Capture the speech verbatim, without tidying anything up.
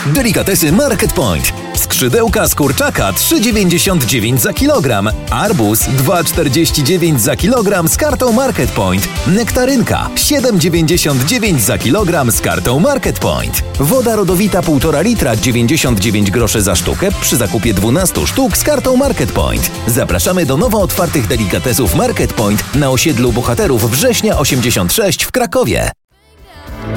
Delikatesy Market Point. Skrzydełka z kurczaka trzy dziewięćdziesiąt dziewięć za kilogram. Arbuz dwa czterdzieści dziewięć za kilogram z kartą Market Point. Nektarynka siedem dziewięćdziesiąt dziewięć za kilogram z kartą Market Point. Woda rodowita półtora litra dziewięćdziesiąt dziewięć groszy za sztukę przy zakupie dwunastu sztuk z kartą Market Point. Zapraszamy do nowo otwartych delikatesów Market Point na osiedlu Bohaterów Września osiemdziesiąt sześć w Krakowie.